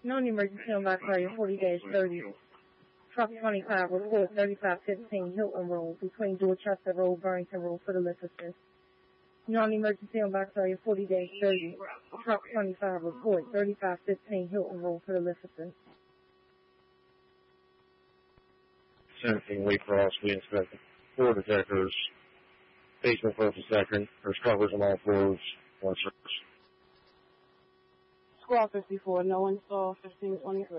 Non-emergency on Black Friday 40-30. Truck 25 report 3515 Hilton Road between Dorchester Road, Burrington Road for the lift assist. Non-emergency on Black Friday 40-30. Truck 25 report 3515 Hilton Road for the lift assist. 17 Waycross, we inspected 4 detectors, basement first and second, there's covers on all floors, 1 surface. Squad 54, no install, 1523.